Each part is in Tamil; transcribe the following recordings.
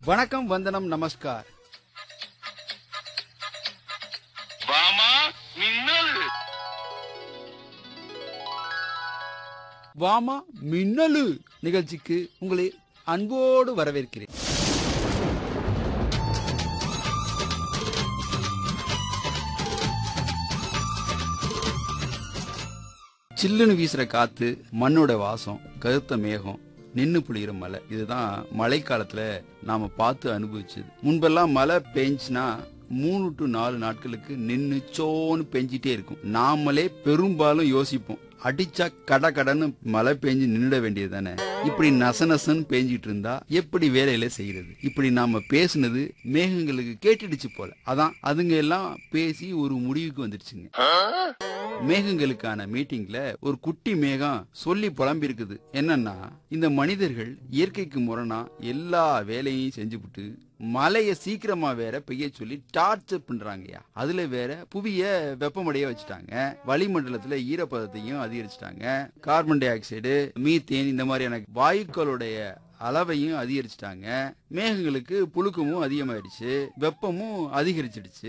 வணக்கம், வந்தனம், நமஸ்கார். வாமா மின்னல். வாமா மின்னலு நிகழ்ச்சிக்கு உங்களை அன்போடு வரவேற்கிறேன். சில்லுன்னு வீசுற காத்து, மண்ணோட வாசம், கருத்த மேகம், நின்னு புளிகிற மழை, இதுதான் மழைக்காலத்துல நாம பார்த்து அனுபவிச்சது. முன்பெல்லாம் மழை பெஞ்சுனா 3 to 4 நாட்களுக்கு நின்னு சோன்னு பெஞ்சிட்டே இருக்கும். நாமளே பெரும்பாலும் யோசிப்போம், அடிச்சா கடன்னு மழை பெஞ்சு நின்னுட வேண்டியது தானே, இப்படி நசநசன்னு பெஞ்சிட்டு இருந்தா எப்படி வேலையில செய்யறது? இப்படி நாம பேசுனது மேகங்களுக்கு கேட்டுடுச்சு போல. அதான் அதுங்க எல்லாம் பேசி ஒரு முடிவுக்கு வந்துடுச்சுங்க. மேகங்களுக்கான மீட்டிங்ல ஒரு குட்டி மேகம் சொல்லி புலம்பி இருக்குது. என்னன்னா, இந்த மனிதர்கள் இயற்கைக்கு முரணா எல்லா வேலையும் செஞ்சுவிட்டு மழைய சீக்கிரமா வேற பெய்ய சொல்லி டார்ச்சர் பண்றாங்கயா. அதுல வேற புவிய வெப்பமடைய வச்சுட்டாங்க, வளிமண்டலத்துல ஈரப்பதத்தையும் அதிகரிச்சுட்டாங்க, கார்பன் டை ஆக்சைடு, மீத்தேன் இந்த மாதிரியான வாயுக்களுடைய அளவையும் அதிகரிச்சுட்டாங்க. மேகங்களுக்கு புழுக்கமும் அதிகமாயிடுச்சு, வெப்பமும் அதிகரிச்சிடுச்சு.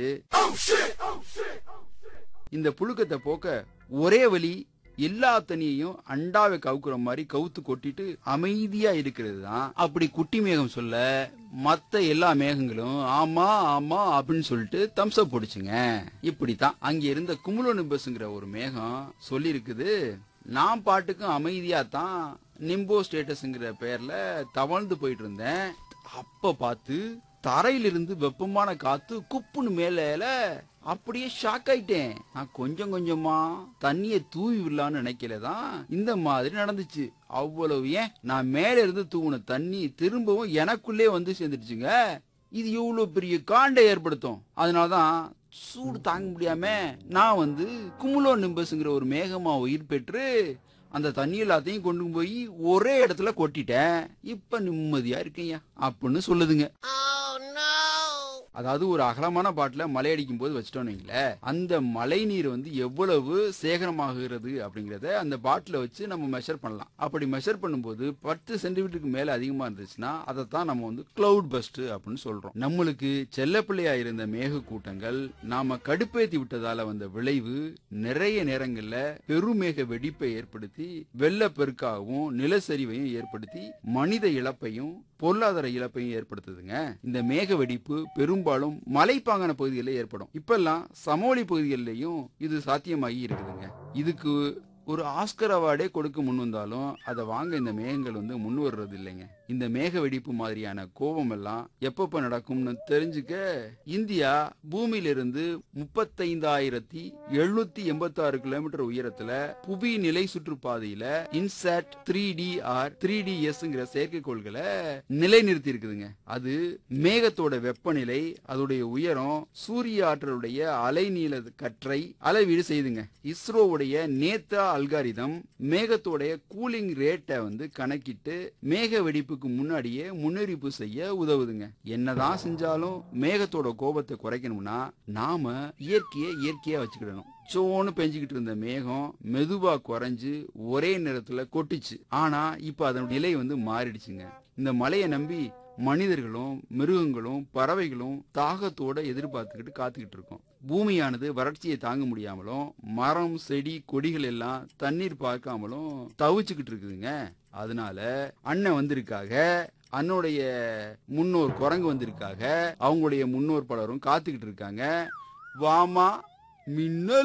இந்த புழுக்கத்தை போக்க ஒரே வழி, எல்லா தண்ணியையும் அண்டாவை கவுக்குற மாதிரி கவுத்து கொட்டிட்டு அமைதியா இருக்கிறது தான். அப்படி குட்டி மேகம் சொல்ல மத்த எல்லா மேகங்களும் ஆமா ஆமா அப்படின்னு சொல்லிட்டு தம்ஸ் அப் போடுச்சுங்க. இப்படித்தான் அங்க இருந்த குமுலோனிம்பஸ்ங்கிற ஒரு மேகம் சொல்லி இருக்குது, நான் பாட்டுக்கும் அமைதியா தான் நிம்போ ஸ்டேட்டஸ்ங்கிற பெயர்ல தவழ்ந்து போயிட்டு இருந்தேன். அப்ப பார்த்து தரையிலிருந்து வெப்பமான காத்து குப்புன்னு மேல, அப்படியே ஷாக் ஆயிட்டேன். நான் கொஞ்சம் கொஞ்சமா தண்ணியை தூவி விடலான்னு நினைக்கலதான் இந்த மாதிரி நடந்துச்சு. அவ்வளவு ஏன், நான் மேல இருந்து தூவின தண்ணி திரும்பவும் எனக்குள்ளே வந்து சேர்ந்துடுச்சுங்க. இது எவ்வளவு பெரிய காண்டை ஏற்படுத்தும். அதனாலதான் சூடு தாங்க முடியாம நான் குமுலோ நிம்பஸ்ங்கிற ஒரு மேகமா உயிர் பெற்று அந்த தண்ணி எல்லாத்தையும் கொண்டு போய் ஒரே இடத்துல கொட்டிட்டேன். இப்ப நிம்மதியா இருக்கீங்க அப்படின்னு சொல்லுதுங்க. அதாவது ஒரு அகலமான பாட்டில மழை அடிக்கும் போது வச்சிட்டோம்னீங்களே, அந்த மழை நீர் எவ்வளவு சேகரமாகிறது அப்படிங்கறத அந்த பாட்டில வச்சு நம்ம மெஷர் பண்ணலாம். அப்படி மெஷர் பண்ணும்போது 10 சென்டிமீட்டருக்கு மேல அதிகமா இருந்துச்சுன்னா அதைத்தான் நம்ம கிளவுட் பஸ்ட் அப்படின்னு சொல்றோம். நம்மளுக்கு செல்ல பிள்ளையா இருந்த மேக கூட்டங்கள் நாம கடுப்பேத்தி விட்டதால வந்த விளைவு நிறைய நேரங்கள்ல பெருமேக வெடிப்பை ஏற்படுத்தி வெள்ளப்பெருக்காகவும் நிலச்சரிவையும் ஏற்படுத்தி மனித இழப்பையும் பொருளாதார இழப்பையும் ஏற்படுத்துதுங்க. இந்த மேக வெடிப்பு பெரும்பாலும் மலைப்பாங்கான பகுதிகளில் ஏற்படும். இப்பெல்லாம் சமவெளி பகுதிகளிலையும் இது சாத்தியமாகி இருக்குதுங்க. இதுக்கு ஒரு ஆஸ்கர் அவார்டே கொடுக்க முன் வந்தாலும் அதை வாங்க இந்த மேகங்கள் முன் வர்றது இல்லைங்க. இந்த மேக வெடிப்பு மாதிரியான கோபம் எல்லாம் எப்பப்ப நடக்கும்னு தெரிஞ்சுக்க இந்தியா பூமியிலிருந்து 35,786 கிலோமீட்டர் உயரத்துல புவி நிலை சுற்றுப்பாதையில இன்சாட் 3D ஆர் 3DS செயற்கைக்கோள்களை நிலைநிறுத்தி இருக்குதுங்க. அது மேகத்தோட வெப்பநிலை, அதோடைய உயரம், சூரிய ஆற்றலுடைய அலைநீள கற்றை அளவீடு செய்துங்க. இஸ்ரோவுடைய நேத்தா அல்காரிதம் மேகத்தோடைய கூலிங் ரேட்டை கணக்கிட்டு மேக வெடிப்புக்கு முன்னாடியே முன்னறிவிப்பு செய்ய உதவுதுங்க. என்னதான் செஞ்சாலும் மேகத்தோட கோபத்தை குறைக்கணும்னா நாம இயற்கையா வச்சுக்கிடணும். சோன்னு பெஞ்சுக்கிட்டு இருந்த மேகம் மெதுவா குறைஞ்சு ஒரே நேரத்துல கொட்டுச்சு. ஆனா இப்ப அதனுடைய நிலை மாறிடுச்சுங்க. இந்த மழையை நம்பி மனிதர்களும் மிருகங்களும் பறவைகளும் தாகத்தோட எதிர்பார்த்துக்கிட்டு காத்துக்கிட்டு இருக்கோம். பூமியானது வறட்சியை தாங்க முடியாமலும் மரம் செடி கொடிகள் எல்லாம் தண்ணீர் பார்க்காமலும் தவிச்சுக்கிட்டு இருக்குதுங்க. அதனால அண்ணன் வந்திருக்காக, அண்ணனுடைய முன்னோர் குரங்கு வந்திருக்காக, அவங்களுடைய முன்னோர் பலரும் காத்துக்கிட்டு இருக்காங்க. வாமா மின்னல்.